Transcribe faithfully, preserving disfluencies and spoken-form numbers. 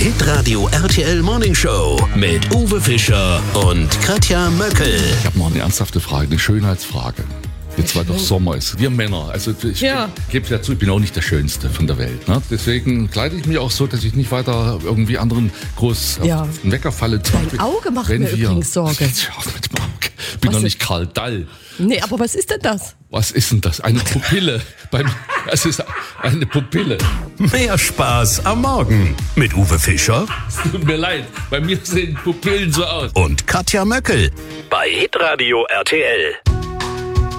Hitradio R T L Morning Show mit Uwe Fischer und Katja Möckel. Ich habe noch eine ernsthafte Frage, eine Schönheitsfrage. Jetzt, weil doch Sommer ist. Wir Männer, also ich Ja. gebe es ja zu, ich bin auch nicht der Schönste von der Welt. Ne? Deswegen kleide ich mich auch so, dass ich nicht weiter irgendwie anderen groß Ja. auf den Wecker falle. Dein Auge macht mir übrigens Sorge. Jetzt hör auf mit dem Auge. Ich bin Was doch ist- nicht Karl Dall. Nee, aber was ist denn das? Was ist denn das? Eine Pupille. Beim, es ist eine Pupille. Mehr Spaß am Morgen mit Uwe Fischer Tut mir leid, bei mir sehen Pupillen so aus. und Katja Möckel bei Hitradio R T L.